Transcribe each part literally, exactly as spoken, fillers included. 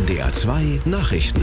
D R zwei Nachrichten.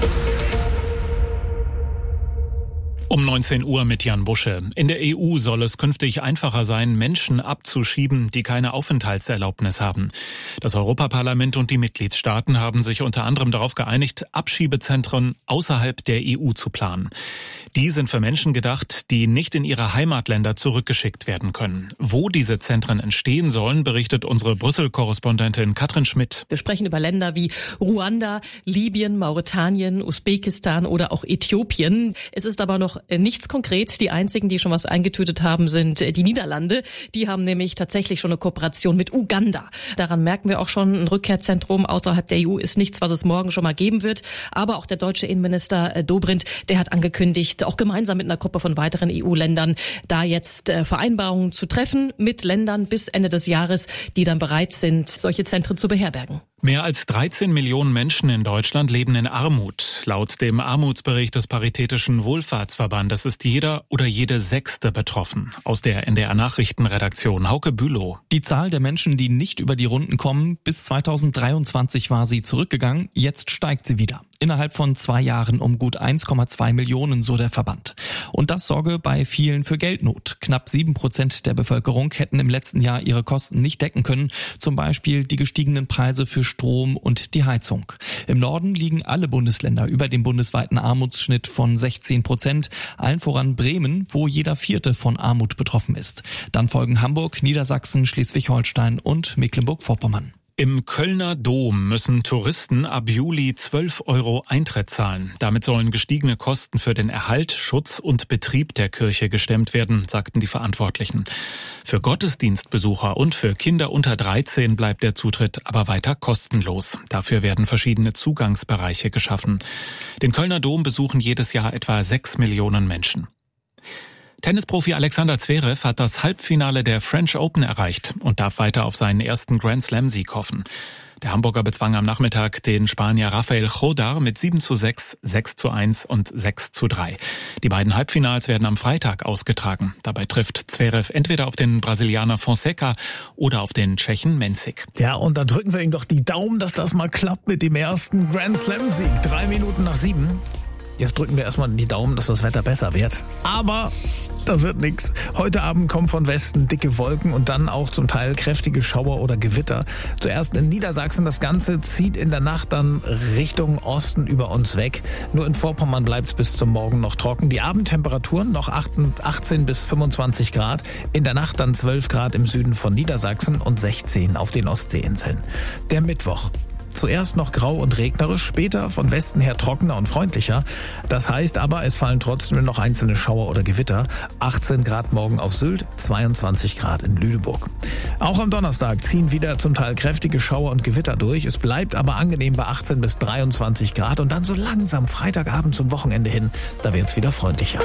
Um neunzehn Uhr mit Jan Busche. In der E U soll es künftig einfacher sein, Menschen abzuschieben, die keine Aufenthaltserlaubnis haben. Das Europaparlament und die Mitgliedstaaten haben sich unter anderem darauf geeinigt, Abschiebezentren außerhalb der E U zu planen. Die sind für Menschen gedacht, die nicht in ihre Heimatländer zurückgeschickt werden können. Wo diese Zentren entstehen sollen, berichtet unsere Brüssel-Korrespondentin Katrin Schmidt. Wir sprechen über Länder wie Ruanda, Libyen, Mauretanien, Usbekistan oder auch Äthiopien. Es ist aber noch nichts konkret. Die einzigen, die schon was eingetütet haben, sind die Niederlande. Die haben nämlich tatsächlich schon eine Kooperation mit Uganda. Daran merken wir auch schon, ein Rückkehrzentrum außerhalb der E U ist nichts, was es morgen schon mal geben wird. Aber auch der deutsche Innenminister Dobrindt, der hat angekündigt, auch gemeinsam mit einer Gruppe von weiteren E U-Ländern, da jetzt Vereinbarungen zu treffen mit Ländern bis Ende des Jahres, die dann bereit sind, solche Zentren zu beherbergen. Mehr als dreizehn Millionen Menschen in Deutschland leben in Armut. Laut dem Armutsbericht des Paritätischen Wohlfahrtsverbandes ist jeder oder jede Sechste betroffen. Aus der N D R-Nachrichtenredaktion Hauke Bülow. Die Zahl der Menschen, die nicht über die Runden kommen, bis zweitausenddreiundzwanzig war sie zurückgegangen, jetzt steigt sie wieder. Innerhalb von zwei Jahren um gut eins Komma zwei Millionen, so der Verband. Und das sorge bei vielen für Geldnot. Knapp sieben Prozent der Bevölkerung hätten im letzten Jahr ihre Kosten nicht decken können. Zum Beispiel die gestiegenen Preise für Strom und die Heizung. Im Norden liegen alle Bundesländer über dem bundesweiten Armutsschnitt von sechzehn Prozent. Allen voran Bremen, wo jeder Vierte von Armut betroffen ist. Dann folgen Hamburg, Niedersachsen, Schleswig-Holstein und Mecklenburg-Vorpommern. Im Kölner Dom müssen Touristen ab Juli zwölf Euro Eintritt zahlen. Damit sollen gestiegene Kosten für den Erhalt, Schutz und Betrieb der Kirche gestemmt werden, sagten die Verantwortlichen. Für Gottesdienstbesucher und für Kinder unter dreizehn bleibt der Zutritt aber weiter kostenlos. Dafür werden verschiedene Zugangsbereiche geschaffen. Den Kölner Dom besuchen jedes Jahr etwa sechs Millionen Menschen. Tennisprofi Alexander Zverev hat das Halbfinale der French Open erreicht und darf weiter auf seinen ersten Grand-Slam-Sieg hoffen. Der Hamburger bezwang am Nachmittag den Spanier Rafael Chodar mit sieben zu sechs, sechs zu eins und sechs zu drei. Die beiden Halbfinals werden am Freitag ausgetragen. Dabei trifft Zverev entweder auf den Brasilianer Fonseca oder auf den Tschechen Mensik. Ja, und dann drücken wir ihm doch die Daumen, dass das mal klappt mit dem ersten Grand-Slam-Sieg. Drei Minuten nach sieben. Jetzt drücken wir erstmal die Daumen, dass das Wetter besser wird. Aber das wird nichts. Heute Abend kommen von Westen dicke Wolken und dann auch zum Teil kräftige Schauer oder Gewitter. Zuerst in Niedersachsen. Das Ganze zieht in der Nacht dann Richtung Osten über uns weg. Nur in Vorpommern bleibt es bis zum Morgen noch trocken. Die Abendtemperaturen noch achtzehn bis fünfundzwanzig Grad. In der Nacht dann zwölf Grad im Süden von Niedersachsen und sechzehn auf den Ostseeinseln. Der Mittwoch. Zuerst noch grau und regnerisch, später von Westen her trockener und freundlicher. Das heißt aber, es fallen trotzdem noch einzelne Schauer oder Gewitter. achtzehn Grad morgen auf Sylt, zweiundzwanzig Grad in Lüneburg. Auch am Donnerstag ziehen wieder zum Teil kräftige Schauer und Gewitter durch. Es bleibt aber angenehm bei achtzehn bis dreiundzwanzig Grad und dann so langsam Freitagabend zum Wochenende hin, da wird es wieder freundlicher.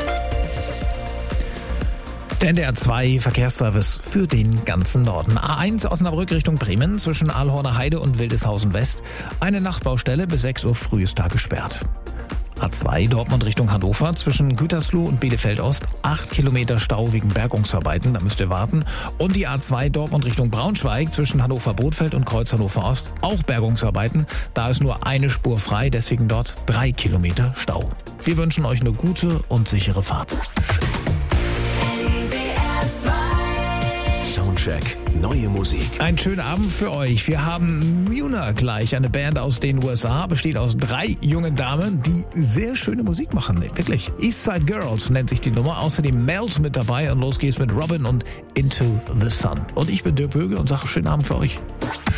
Der N D R zwei Verkehrsservice für den ganzen Norden. A eins Osnabrück Richtung Bremen zwischen Ahlhorner Heide und Wildeshausen West. Eine Nachtbaustelle bis sechs Uhr früh ist da gesperrt. A zwei Dortmund Richtung Hannover zwischen Gütersloh und Bielefeld Ost. Acht Kilometer Stau wegen Bergungsarbeiten, da müsst ihr warten. Und die A zwei Dortmund Richtung Braunschweig zwischen Hannover-Bothfeld und Kreuz Hannover Ost. Auch Bergungsarbeiten, da ist nur eine Spur frei, deswegen dort drei Kilometer Stau. Wir wünschen euch eine gute und sichere Fahrt. Soundcheck, neue Musik. Einen schönen Abend für euch. Wir haben Muna gleich, eine Band aus den U S A, besteht aus drei jungen Damen, die sehr schöne Musik machen. Wirklich. Eastside Girls nennt sich die Nummer. Außerdem Melt mit dabei und los geht's mit Robin und Into the Sun. Und ich bin Dirk Böge und sage schönen Abend für euch.